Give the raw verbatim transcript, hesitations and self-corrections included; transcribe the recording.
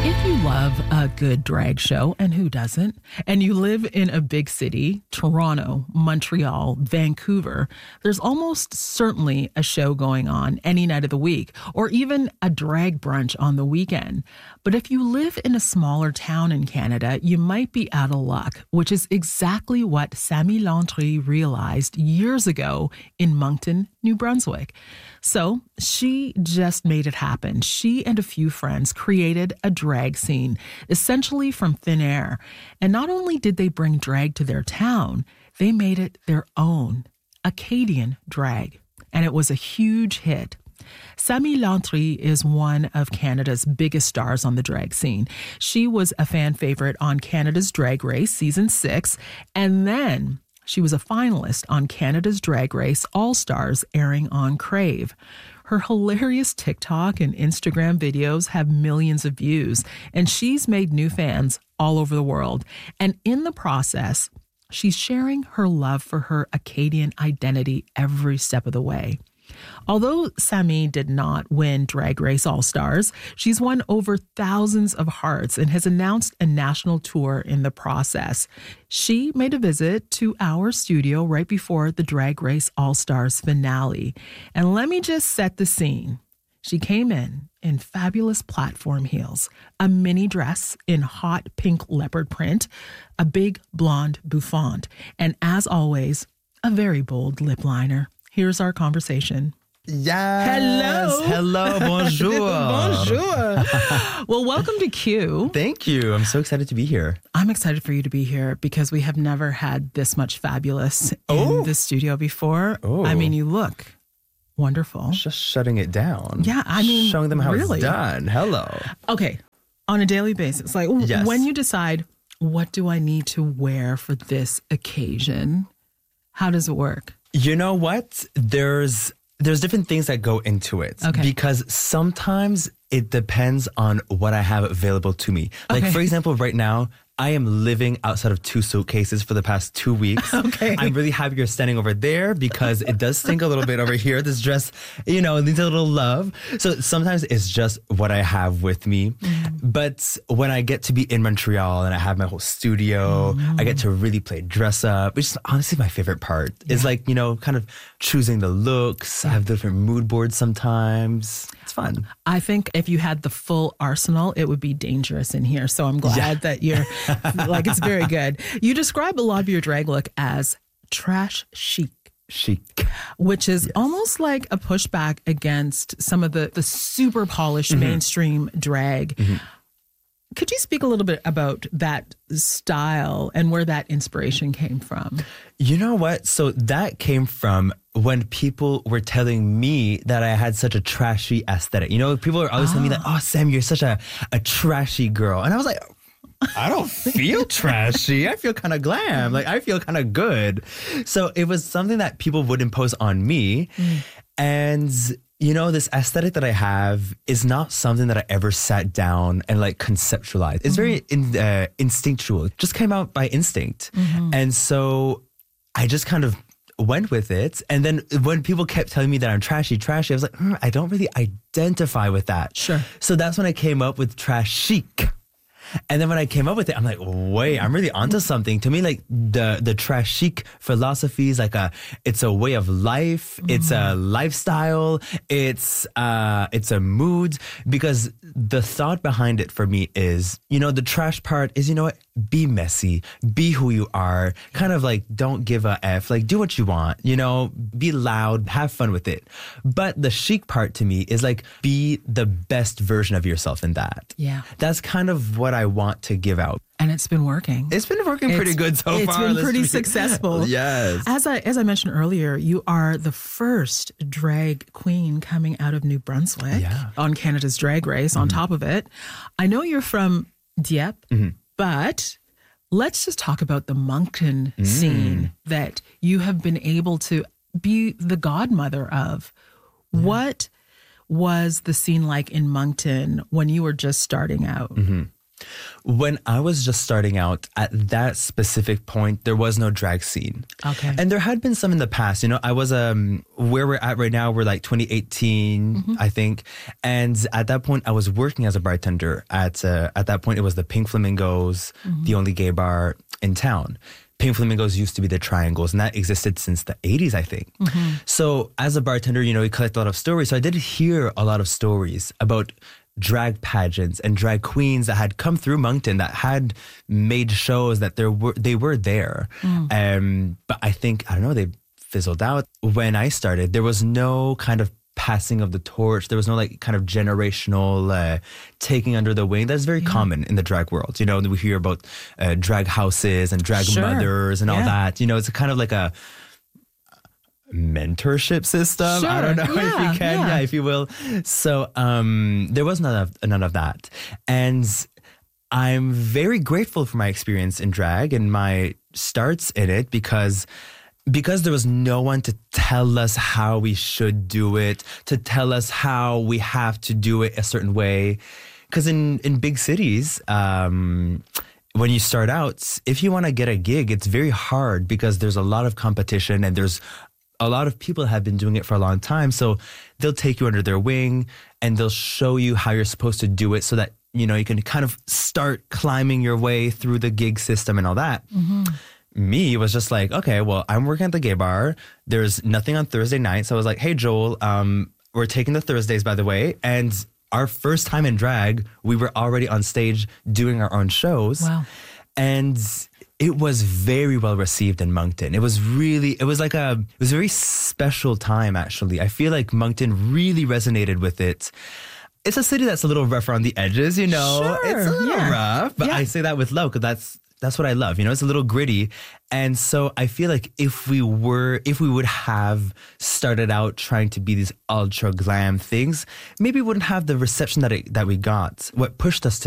If you love a good drag show, and who doesn't, and you live in a big city, Toronto, Montreal, Vancouver, there's almost certainly a show going on any night of the week, or even a drag brunch on the weekend. But if you live in a smaller town in Canada, you might be out of luck, which is exactly what Sammy Landry realized years ago in Moncton, New Brunswick. So she just made it happen. She and a few friends created a drag scene, essentially from thin air. And not only did they bring drag to their town, they made it their own, Acadian drag. And it was a huge hit. Sammy Landry is one of Canada's biggest stars on the drag scene. She was a fan favorite on Canada's Drag Race Season six, and then she was a finalist on Canada's Drag Race All-Stars airing on Crave. Her hilarious TikTok and Instagram videos have millions of views, and she's made new fans all over the world. And in the process, she's sharing her love for her Acadian identity every step of the way. Although Sammy did not win Drag Race All-Stars, she's won over thousands of hearts and has announced a national tour in the process. She made a visit to our studio right before the Drag Race All-Stars finale. And let me just set the scene. She came in in fabulous platform heels, a mini dress in hot pink leopard print, a big blonde bouffant, and as always, a very bold lip liner. Here's our conversation. Yes. Hello. Hello. Bonjour. Bonjour. Well, welcome to Q. Thank you. I'm so excited to be here. I'm excited for you to be here because we have never had this much fabulous in Oh. the studio before. Oh. I mean, you look wonderful. Just shutting it down. Yeah, I mean, showing them how really. it's done. Hello. Okay. On a daily basis, like w- Yes. when you decide, what do I need to wear for this occasion? How does it work? You know what? There's there's different things that go into it. Okay. Because sometimes it depends on what I have available to me. Like, Okay. for example, right now, I am living outside of two suitcases for the past two weeks. Okay. I'm really happy you're standing over there because it does stink a little bit over here. This dress, you know, needs a little love. So sometimes it's just what I have with me. Mm. But when I get to be in Montreal and I have my whole studio, Mm. I get to really play dress up, which is honestly my favorite part. It's like, you know, kind of choosing the looks. I have different mood boards sometimes. It's fun. I think if you had the full arsenal, it would be dangerous in here. So I'm glad Yeah. that you're like, it's very good. You describe a lot of your drag look as trash chic, Chic. which is almost like a pushback against some of the, the super polished Mm-hmm. mainstream drag. Could you speak a little bit about that style and where that inspiration came from? You know what? So that came from when people were telling me that I had such a trashy aesthetic. You know, people are always telling me that, oh, Sam, you're such a, a trashy girl. And I was like, I don't feel trashy. I feel kind of glam. Like, I feel kind of good. So it was something that people would impose on me. And, you know, this aesthetic that I have is not something that I ever sat down and like conceptualized. It's very in, uh, instinctual. It just came out by instinct. And so I just kind of went with it. And then when people kept telling me that I'm trashy, trashy, I was like, mm, I don't really identify with that. Sure. So that's when I came up with trash chic. And then when I came up with it, I'm like, wait, I'm really onto something. To me, like the the trash chic philosophy is like a, it's a way of life. Mm. It's a lifestyle. It's uh, it's a mood. Because the thought behind it for me is, you know, the trash part is, you know what, be messy, be who you are. Kind of like, don't give a F, like do what you want, you know, be loud, have fun with it. But the chic part to me is like, be the best version of yourself in that. Yeah. That's kind of what I want to give out. And it's been working. It's been working pretty It's- good so it's far. been Let's pretty be- successful. Yes. As I as I mentioned earlier, you are the first drag queen coming out of New Brunswick Yeah. on Canada's Drag Race. On top of it, I know you're from Dieppe, but let's just talk about the Moncton scene that you have been able to be the godmother of. What was the scene like in Moncton when you were just starting out? When I was just starting out, at that specific point, there was no drag scene. Okay. And there had been some in the past. You know, I was, um, where we're at right now, we're like twenty eighteen, mm-hmm. I think. And at that point, I was working as a bartender. At uh, at that point, it was the Pink Flamingos, mm-hmm. the only gay bar in town. Pink Flamingos used to be the Triangles, and that existed since the eighties, I think. Mm-hmm. So as a bartender, you know, you collect a lot of stories. So I did hear a lot of stories about drag pageants and drag queens that had come through Moncton, that had made shows, that there were they were there. Mm. Um, but I think, I don't know, they fizzled out. When I started, there was no kind of passing of the torch. There was no like kind of generational uh, taking under the wing. That's very yeah. common in the drag world. You know, we hear about uh, drag houses and drag sure. mothers and yeah. all that. You know, it's kind of like a mentorship system. Sure. I don't know yeah, if you can, yeah. yeah, if you will. So um, there was none of, none of that. And I'm very grateful for my experience in drag and my starts in it because Because there was no one to tell us how we should do it, to tell us how we have to do it a certain way. Because in, in big cities, um, when you start out, if you want to get a gig, it's very hard because there's a lot of competition and there's a lot of people have been doing it for a long time. So they'll take you under their wing and they'll show you how you're supposed to do it so that, you know, you can kind of start climbing your way through the gig system and all that. Mm-hmm. Me was just like, okay, well, I'm working at the gay bar. There's nothing on Thursday night. So I was like, hey, Joel, um, we're taking the Thursdays, by the way. And our first time in drag, we were already on stage doing our own shows. Wow. And it was very well received in Moncton. It was really, it was like a, it was a very special time, actually. I feel like Moncton really resonated with it. It's a city that's a little rougher on the edges, you know? Sure, it's a little yeah. rough, but yeah. I say that with love because that's, That's what I love. You know, it's a little gritty. And so I feel like if we were, if we would have started out trying to be these ultra glam things, maybe we wouldn't have the reception that it, that we got. What pushed us to